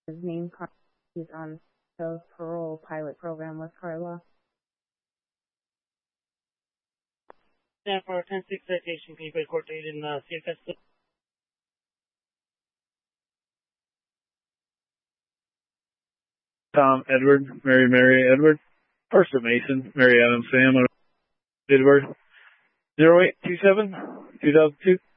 his name. He's on the parole pilot program with Carla. Stand for 10-6 citation. Can you put court date in CFS, please? Tom Edward, Mary Edward. First Mason, Mary Adam Sam Edward. 0827, 2002.